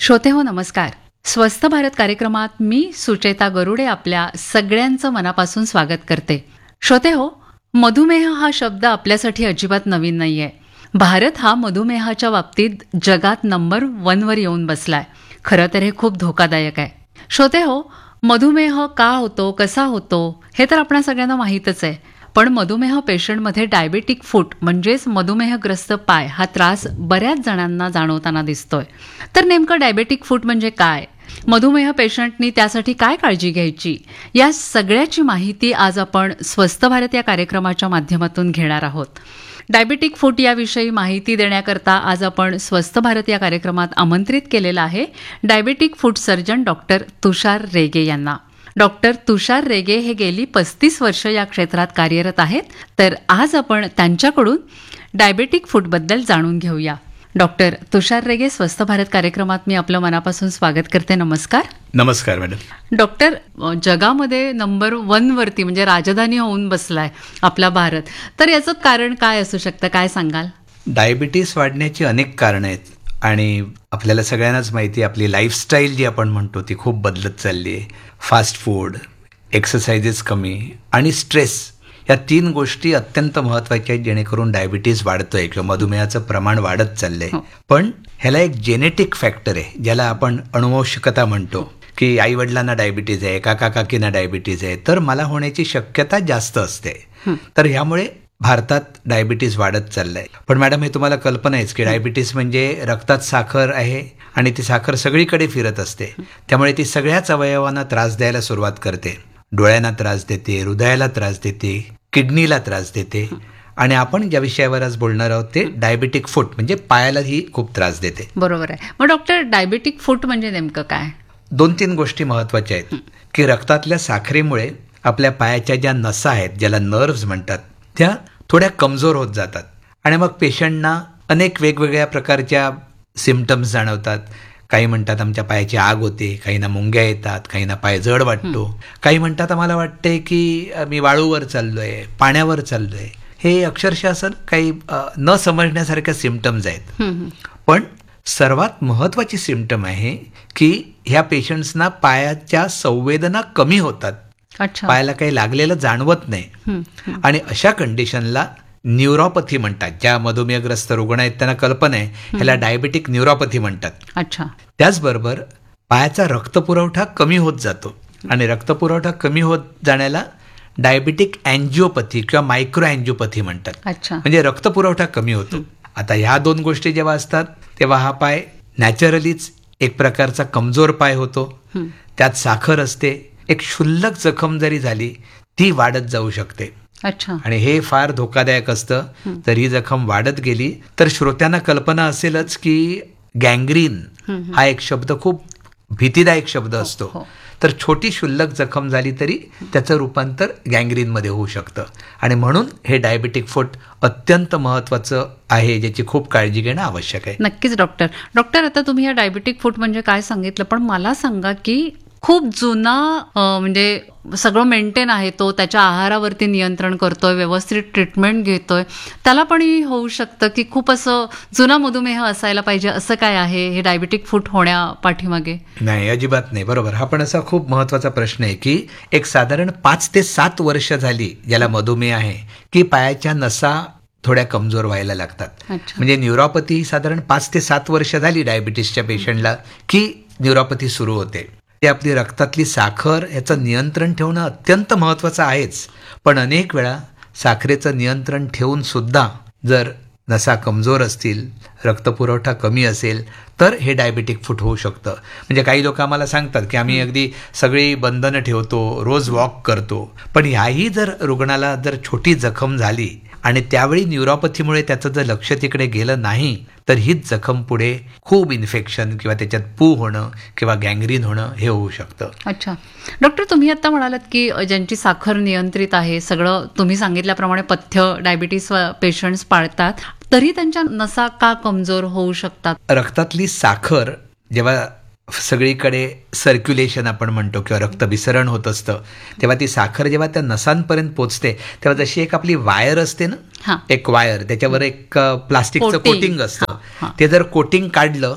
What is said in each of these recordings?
श्रोतेहो नमस्कार. स्वस्थ भारत कार्यक्रमात मी सुचेता गरुडे आपल्या सगळ्यांचं मनापासून स्वागत करते. श्रोतेहो, मधुमेह हा शब्द आपल्यासाठी अजिबात नवीन नाहीये. भारत हा मधुमेहाच्या बाबतीत जगात नंबर 1 वर येऊन बसलाय. खरं तर हे खूप धोकादायक आहे. श्रोतेहो, मधुमेह का होतो, कसा होतो हे तर आपल्या सगळ्यांना माहीतच आहे. पण मधुमेह पेशंटमध्ये डायबेटिक फूट म्हणजेच मधुमेहग्रस्त पाय हा त्रास बऱ्याच जणांना जाणवताना दिसतोय. तर नेमकं डायबेटिक फूट म्हणजे काय, मधुमेह पेशंटनी त्यासाठी काय काळजी घ्यायची, या सगळ्याची माहिती आज आपण स्वस्थ भारत या कार्यक्रमाच्या माध्यमातून घेणार आहोत. डायबेटिक फूट याविषयी माहिती देण्याकरता आज आपण स्वस्थ भारत या कार्यक्रमात आमंत्रित केलेलं आहे डायबेटिक फूट सर्जन डॉक्टर तुषार रेगे यांना. डॉक्टर तुषार रेगे हे गेली 35 वर्ष या क्षेत्रात कार्यरत आहेत. तर आज आपण त्यांच्याकडून डायबेटिक फूटबद्दल जाणून घेऊया. डॉक्टर तुषार रेगे, स्वस्थ भारत कार्यक्रमात मी आपलं मनापासून स्वागत करते. नमस्कार. नमस्कार मॅडम. डॉक्टर, जगामध्ये नंबर 1 वरती म्हणजे राजधानी होऊन बसलाय आपला भारत, तर याचं कारण काय असू शकतं, काय सांगाल? डायबिटीस वाढण्याची अनेक कारणं आहेत आणि आपल्याला सगळ्यांनाच माहिती आहे आपली लाईफस्टाईल जी आपण म्हणतो ती खूप बदलत चालली आहे. फास्ट फूड, एक्सरसाइजेस कमी आणि स्ट्रेस या 3 गोष्टी अत्यंत महत्त्वाच्या आहेत जेणेकरून डायबिटीस वाढतोय किंवा मधुमेहाचं प्रमाण वाढत चाललंय. पण ह्याला एक जेनेटिक फॅक्टर आहे ज्याला आपण अनुवंशिकता म्हणतो, की आई वडिलांना डायबिटीज आहे, काका काकींना डायबिटीज आहे, तर मला होण्याची शक्यता जास्त असते. तर ह्यामुळे भारतात डायबिटीस वाढत चाललंय. पण मॅडम, हे तुम्हाला कल्पना आहेच की डायबिटीस म्हणजे रक्तात साखर आहे आणि ती साखर सगळीकडे फिरत असते. त्यामुळे ती सगळ्याच अवयवांना त्रास द्यायला सुरुवात करते. डोळ्यांना त्रास देते, हृदयाला त्रास देते, किडनीला त्रास देते आणि आपण ज्या विषयावर आज बोलणार आहोत ते डायबेटिक फूट म्हणजे पायालाही खूप त्रास देते. बरोबर आहे. मग डॉक्टर, डायबेटिक फूट म्हणजे नेमकं काय? 2-3 गोष्टी महत्त्वाच्या आहेत की रक्तातल्या साखरेमुळे आपल्या पायाच्या ज्या नसा आहेत, ज्याला नर्व्स म्हणतात, त्या थोड्या कमजोर होत जातात आणि मग पेशंटना अनेक वेगवेगळ्या प्रकारच्या सिम्पटम्स जाणवतात. काही म्हणतात आमच्या पायाची आग होते, काहींना मुंग्या येतात, काहींना पाय जड वाटतो, काही म्हणतात आम्हाला वाटते की मी वाळूवर चाललोय, पाण्यावर चाललोय. हे अक्षरशः असं काही न समजण्यासारख्या सिम्पटम्स आहेत. पण सर्वात महत्त्वाची सिम्पटम आहे की ह्या पेशंट्सना पायाच्या संवेदना कमी होतात. पायाला काही लागलेलं जाणवत नाही आणि अशा कंडिशनला न्यूरोपॅथी म्हणतात. ज्या मधुमेहग्रस्त रुग्ण आहेत त्यांना कल्पना आहे, ह्याला डायबेटिक न्यूरोपॅथी म्हणतात. त्याचबरोबर पायाचा रक्तपुरवठा कमी होत जातो आणि रक्तपुरवठा कमी होत जाण्याला डायबेटिक अँजिओपॅथी किंवा मायक्रो अँजिओपॅथी म्हणतात. म्हणजे रक्तपुरवठा कमी होतो. आता ह्या 2 गोष्टी जेव्हा असतात तेव्हा हा पाय नॅचरलीच एक प्रकारचा कमजोर पाय होतो. त्यात साखर असते. एक क्षुल्लक जखम जरी झाली ती वाढत जाऊ शकते आणि हे फार धोकादायक असतं. तर ही जखम वाढत गेली तर श्रोत्यांना कल्पना असेलच की गँग्रीन हा एक शब्द खूप भीतीदायक शब्द असतो. तर छोटी क्षुल्लक जखम झाली तरी त्याचं रूपांतर गँग्रीनमध्ये होऊ शकतं आणि म्हणून हे डायबेटिक फूट अत्यंत महत्त्वाचं आहे, ज्याची खूप काळजी घेणं आवश्यक आहे. नक्कीच डॉक्टर. आता तुम्ही या डायबेटिक फूट म्हणजे काय सांगितलं, पण मला सांगा की खूप जुना म्हणजे सगळं मेंटेन आहे, तो त्याच्या आहारावरती नियंत्रण करतोय, व्यवस्थित ट्रीटमेंट घेतोय, त्याला पण होऊ शकतं की खूप असं जुना मधुमेह असायला पाहिजे असं काय आहे हे डायबेटिक फूट होण्या पाठीमागे? नाही, अजिबात नाही. बरोबर. हा पण असा खूप महत्त्वाचा प्रश्न आहे की एक साधारण 5 ते 7 वर्ष झाली ज्याला मधुमेह आहे की पायाच्या नसा थोड्या कमजोर व्हायला लागतात. म्हणजे न्यूरोपॅथी साधारण 5 ते 7 वर्ष झाली डायबिटीसच्या पेशंटला की न्यूरोपॅथी सुरू होते. ते आपली रक्तातली साखर याचं नियंत्रण ठेवणं अत्यंत महत्त्वाचं आहेच. पण अनेक वेळा साखरेचं नियंत्रण ठेवून सुद्धा जर नसा कमजोर असतील, रक्तपुरवठा कमी असेल तर हे डायबेटिक फूट होऊ शकतं. म्हणजे काही लोक आम्हाला सांगतात की आम्ही अगदी सगळी बंधनं ठेवतो, रोज वॉक करतो, पण ह्याही जर रुग्णाला जर छोटी जखम झाली आणि त्यावेळी न्यूरोपॅथीमुळे त्याचं जर लक्ष तिकडे गेलं नाही तर हीच जखम पुढे खूप इन्फेक्शन किंवा त्याच्यात पू होणं किंवा गँग्रीन होणं हे होऊ शकतं. अच्छा डॉक्टर, तुम्ही आता म्हणालात की ज्यांची साखर नियंत्रित आहे, सगळं तुम्ही सांगितल्याप्रमाणे पथ्य डायबिटीस पेशंट्स पाळतात, तरी त्यांच्या नसा का कमजोर होऊ शकतात? रक्तातली साखर जेव्हा सगळीकडे सर्क्युलेशन आपण म्हणतो किंवा रक्तभिसरण होत असतं तेव्हा ती साखर जेव्हा त्या नसांपर्यंत पोचते तेव्हा जशी एक आपली वायर असते ना, एक वायर, त्याच्यावर एक प्लास्टिकचं कोटिंग असतं, ते जर कोटिंग काढलं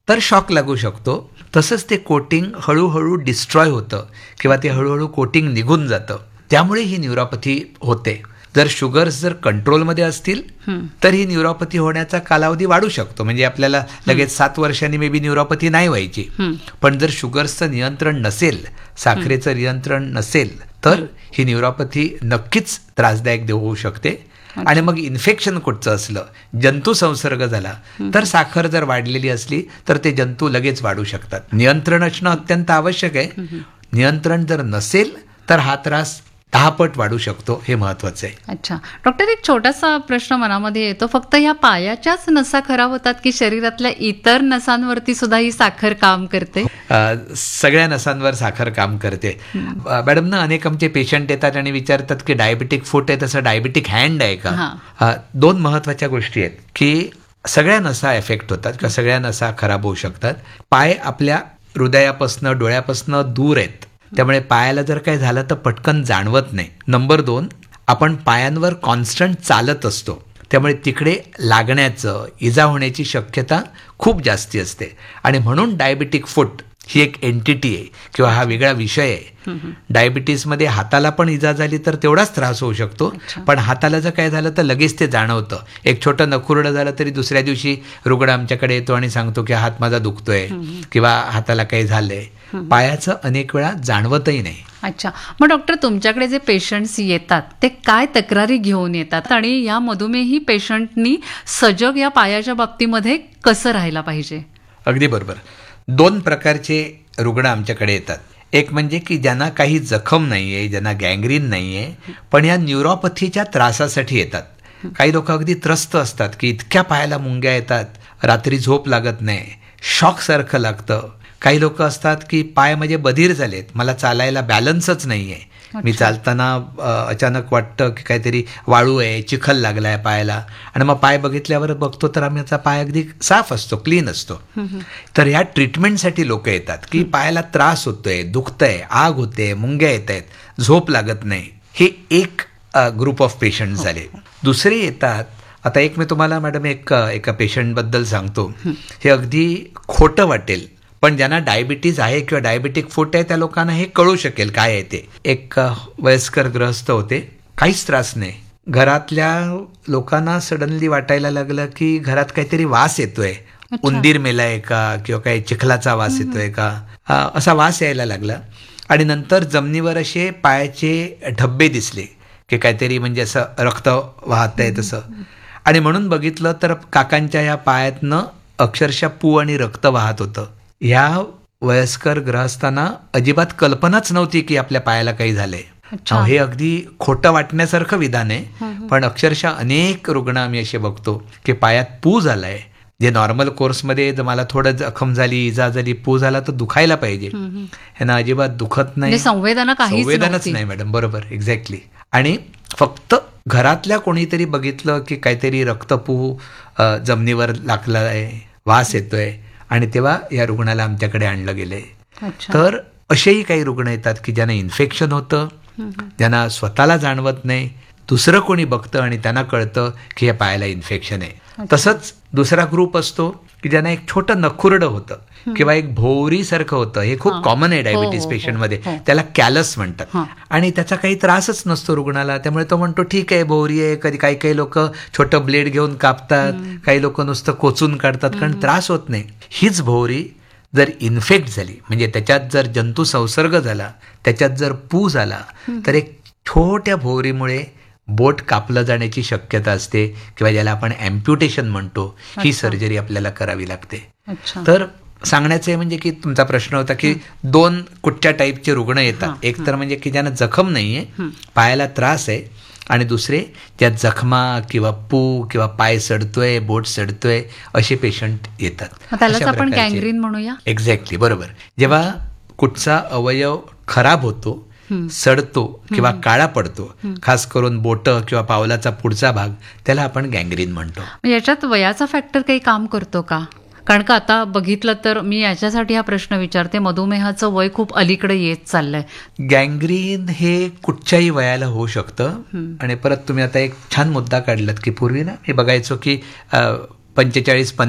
तर शॉक लागू शकतो. तसंच ते कोटिंग हळूहळू डिस्ट्रॉय होतं किंवा ते हळूहळू कोटिंग निघून जातं, त्यामुळे ही न्यूरोपॅथी होते. जर शुगर्स जर कंट्रोलमध्ये असतील तर ही न्यूरोपॅथी होण्याचा कालावधी वाढू शकतो. म्हणजे आपल्याला लगेच 7 वर्षांनी मे बी न्यूरोपॅथी नाही व्हायची. पण जर शुगर्सचं नियंत्रण नसेल, साखरेचं नियंत्रण नसेल, तर ही न्यूरोपॅथी नक्कीच त्रासदायक होऊ शकते. आणि मग इन्फेक्शन कुठचं असलं, जंतू संसर्ग झाला, तर साखर जर वाढलेली असली तर ते जंतू लगेच वाढू शकतात. नियंत्रण असणं अत्यंत आवश्यक आहे. नियंत्रण जर नसेल तर हा त्रास 10 पट वाढू शकतो, हे महत्वाचं आहे. अच्छा डॉक्टर, एक छोटासा प्रश्न मनामध्ये येतो, फक्त या पायाच्याच नसा खराब होतात की शरीरातल्या इतर नसांवरती सुद्धा ही साखर काम करते? सगळ्या नसांवर साखर काम करते मॅडम. ना अनेक आमचे पेशंट येतात आणि विचारतात की डायबिटिक फूट आहे, तसं डायबिटिक हँड आहे का? 2 महत्वाच्या गोष्टी आहेत की सगळ्या नसा एफेक्ट होतात का, सगळ्या नसा खराब होऊ शकतात. पाय आपल्या हृदयापासनं डोळ्यापासनं दूर आहेत, त्यामुळे पायाला जर काही झालं तर पटकन जाणवत नाही. नंबर 2, आपण पायांवर कॉन्स्टंट चालत असतो, त्यामुळे तिकडे लागण्याचं, इजा होण्याची शक्यता खूप जास्ती असते. आणि म्हणून डायबिटिक फूट ही एक एंटिटी आहे किंवा हा वेगळा विषय आहे. डायबिटीसमध्ये हाताला पण इजा झाली तर तेवढाच त्रास होऊ शकतो, पण हाताला जर काय झालं तर लगेच ते जाणवतं. एक छोटं नखुरडं झालं तरी दुसऱ्या दिवशी रुग्ण आमच्याकडे येतो आणि सांगतो की हात माझा दुखतोय किंवा हाताला काही झालंय. पायाचं अनेक वेळा जाणवतही नाही. अच्छा, मग डॉक्टर तुमच्याकडे जे पेशंट्स येतात ते काय तक्रारी घेऊन येतात आणि या मधुमेही पेशंटनी सजग या पायाच्या बाबतीमध्ये कसं राहायला पाहिजे? अगदी बरोबर. 2 प्रकारचे रुग्ण आमच्याकडे येतात. एक म्हणजे की ज्यांना काही जखम नाही आहे, ज्यांना गँग्रीन नाही आहे, पण या न्यूरोपॅथीच्या त्रासासाठी येतात. काही लोक अगदी त्रस्त असतात की इतक्या पायाला मुंग्या येतात, रात्री झोप लागत नाही, शॉकसारखं लागतं. काही लोक असतात की पाय म्हणजे बधीर झालेत, मला चालायला बॅलन्सच नाही आहे, मी चालताना अचानक वाटतं की काहीतरी वाळू आहे, चिखल लागला आहे पायाला, आणि मग पाय बघितल्यावर बघतो तर आमचा पाय अगदी साफ असतो, क्लीन असतो. तर ह्या ट्रीटमेंटसाठी लोक येतात की पायाला त्रास होतोय, दुखतंय, आग होते, मुंग्या येत आहेत, झोप लागत नाही. हे एक ग्रुप ऑफ पेशंट झाले. दुसरे येतात, आता एक मी तुम्हाला मॅडम एका पेशंटबद्दल सांगतो, हे अगदी खोटं वाटेल पण ज्यांना डायबिटीज आहे किंवा डायबिटिक फूट आहे त्या लोकांना हे कळू शकेल काय आहे ते. एक वयस्कर गृहस्थ होते, काहीच त्रास नाही. घरातल्या लोकांना सडनली वाटायला लागलं की घरात काहीतरी वास येतोय, उंदीर मेलाय का किंवा काही चिखलाचा वास येतोय का, असा वास यायला लागला. आणि नंतर जमिनीवर असे पायाचे धब्बे दिसले की काहीतरी म्हणजे असं रक्त वाहत आहे तसं. आणि म्हणून बघितलं तर काकांच्या या पायातनं अक्षरशः पू आणि रक्त वाहत होतं. ह्या वयस्कर ग्रहस्थांना अजिबात कल्पनाच नव्हती की आपल्या पायाला काही झालंय. हे अगदी खोटं वाटण्यासारखं विधान आहे, पण अक्षरशः अनेक रुग्ण आम्ही असे बघतो की पायात पू झालाय, जे नॉर्मल कोर्समध्ये जर मला थोडं जखम झाली, इजा झाली, पू झाला तर दुखायला पाहिजे, ह्यांना अजिबात दुखत नाही, संवेदनाच नाही मॅडम. बरोबर, एक्झॅक्टली. आणि फक्त घरातल्या कोणीतरी बघितलं की काहीतरी रक्तपू जमिनीवर लागला आहे, वास येतोय, आणि तेव्हा या रुग्णाला आमच्याकडे आणलं गेलंय. तर असेही काही रुग्ण येतात की ज्यांना इन्फेक्शन होतं, ज्यांना स्वतःला जाणवत नाही, दुसरं कोणी बघतं आणि त्यांना कळतं की या पायाला इन्फेक्शन आहे. तसंच दुसरा ग्रुप असतो की ज्यांना एक छोटं नखुरडं होतं किंवा एक भोवरीसारखं होतं. हे खूप कॉमन आहे डायबिटीस पेशंटमध्ये, त्याला कॅलस म्हणतात. आणि त्याचा काही त्रासच नसतो रुग्णाला, त्यामुळे तो म्हणतो ठीक आहे भोवरी आहे. कधी काही काही लोक छोटं ब्लेड घेऊन कापतात, काही लोक नुसतं कोचून काढतात, कारण त्रास होत नाही. हीच भोवरी जर इन्फेक्ट झाली, म्हणजे त्याच्यात जर जंतू संसर्ग झाला, त्याच्यात जर पू झाला, तर एक छोट्या भोवरीमुळे बोट कापलं जाण्याची शक्यता असते किंवा ज्याला आपण अँप्युटेशन म्हणतो, ही सर्जरी आपल्याला करावी लागते. तर सांगण्याचं आहे म्हणजे की तुमचा प्रश्न होता की 2 कुठच्या टाईपचे रुग्ण येतात. एक तर म्हणजे की ज्यांना जखम नाहीये, पायाला त्रास आहे, आणि दुसरे ज्यात जखमा किंवा पू किंवा पाय सडतोय, बोट सडतोय, असे पेशंट येतात. आपण गँग्रीन म्हणूया. एक्झॅक्टली, बरोबर. जेव्हा कुठचा अवयव खराब होतो, सडतो किंवा काळा पडतो, खास करून बोट किंवा पावलाचा पुढचा भाग, त्याला आपण गँग्रीन म्हणतो. याच्यात वयाचा फॅक्टर काही काम करतो का? कारण का आता बघितलं तर मी याच्यासाठी हा प्रश्न विचारते, मधुमेहाचं वय खूप अलीकडे येत चाललंय. गँग्रीन हे कुठच्याही वयाला होऊ शकतं. आणि परत तुम्ही आता एक छान मुद्दा काढलात की पूर्वी ना मी बघायचो की 45